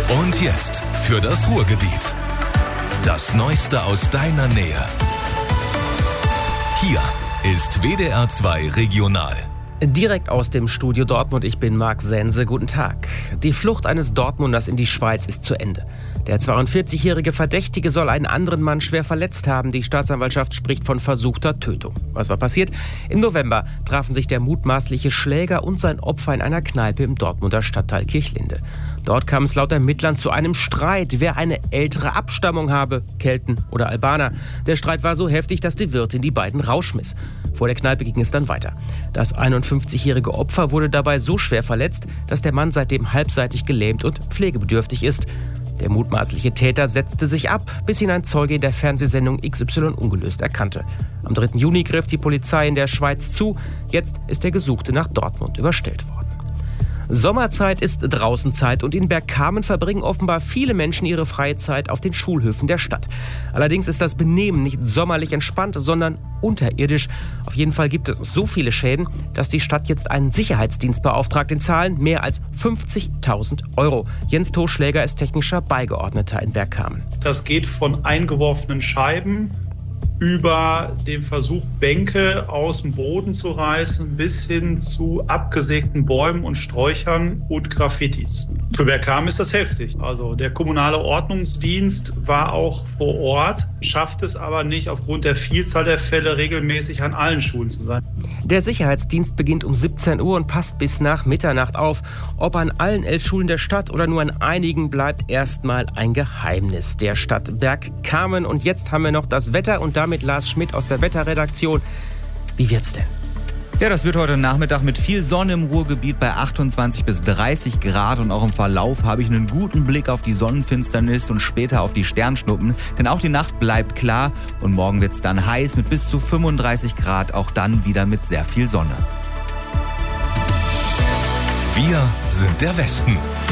Und jetzt für das Ruhrgebiet. Das Neueste aus deiner Nähe. Hier ist WDR 2 Regional. Direkt aus dem Studio Dortmund, ich bin Marc Sense, guten Tag. Die Flucht eines Dortmunders in die Schweiz ist zu Ende. Der 42-jährige Verdächtige soll einen anderen Mann schwer verletzt haben. Die Staatsanwaltschaft spricht von versuchter Tötung. Was war passiert? Im November trafen sich der mutmaßliche Schläger und sein Opfer in einer Kneipe im Dortmunder Stadtteil Kirchlinde. Dort kam es laut Ermittlern zu einem Streit, wer eine ältere Abstammung habe, Kelten oder Albaner. Der Streit war so heftig, dass die Wirtin die beiden rausschmiss. Vor der Kneipe ging es dann weiter. Das 51-jährige Opfer wurde dabei so schwer verletzt, dass der Mann seitdem halbseitig gelähmt und pflegebedürftig ist. Der mutmaßliche Täter setzte sich ab, bis ihn ein Zeuge in der Fernsehsendung XY ungelöst erkannte. Am 3. Juni griff die Polizei in der Schweiz zu. Jetzt ist der Gesuchte nach Dortmund überstellt worden. Sommerzeit ist Draußenzeit und in Bergkamen verbringen offenbar viele Menschen ihre freie Zeit auf den Schulhöfen der Stadt. Allerdings ist das Benehmen nicht sommerlich entspannt, sondern unterirdisch. Auf jeden Fall gibt es so viele Schäden, dass die Stadt jetzt einen Sicherheitsdienst beauftragt. In Zahlen mehr als 50.000 €. Jens Toschläger ist technischer Beigeordneter in Bergkamen. Das geht von eingeworfenen Scheiben über den Versuch, Bänke aus dem Boden zu reißen, bis hin zu abgesägten Bäumen und Sträuchern und Graffitis. Für Bergkamen ist das heftig. Also der kommunale Ordnungsdienst war auch vor Ort, schafft es aber nicht, aufgrund der Vielzahl der Fälle regelmäßig an allen Schulen zu sein. Der Sicherheitsdienst beginnt um 17 Uhr und passt bis nach Mitternacht auf. Ob an allen 11 Schulen der Stadt oder nur an einigen, bleibt erstmal ein Geheimnis der Stadt Bergkamen. Und jetzt haben wir noch das Wetter und damit Lars Schmidt aus der Wetterredaktion. Wie wird's denn? Ja, das wird heute Nachmittag mit viel Sonne im Ruhrgebiet bei 28 bis 30 Grad. Und auch im Verlauf habe ich einen guten Blick auf die Sonnenfinsternis und später auf die Sternschnuppen. Denn auch die Nacht bleibt klar und morgen wird's dann heiß mit bis zu 35 Grad. Auch dann wieder mit sehr viel Sonne. Wir sind der Westen.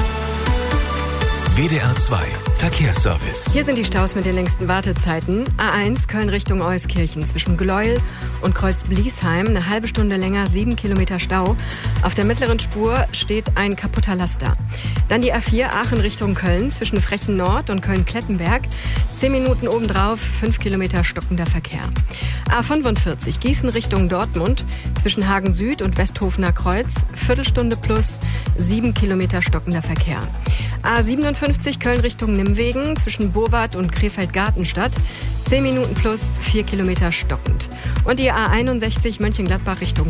WDR 2 Verkehrsservice. Hier sind die Staus mit den längsten Wartezeiten. A1 Köln Richtung Euskirchen zwischen Gleuel und Kreuz-Bliesheim. Eine halbe Stunde länger, 7 Kilometer Stau. Auf der mittleren Spur steht ein kaputter Laster. Dann die A4 Aachen Richtung Köln zwischen Frechen Nord und Köln-Klettenberg. 10 Minuten obendrauf, 5 Kilometer stockender Verkehr. A45 Gießen Richtung Dortmund zwischen Hagen Süd und Westhofener Kreuz. Viertelstunde plus, 7 Kilometer stockender Verkehr. A57 Köln Richtung Nimwegen zwischen Burwart und Krefeld-Gartenstadt. 10 Minuten plus, 4 Kilometer stockend. Und die A61 Mönchengladbach Richtung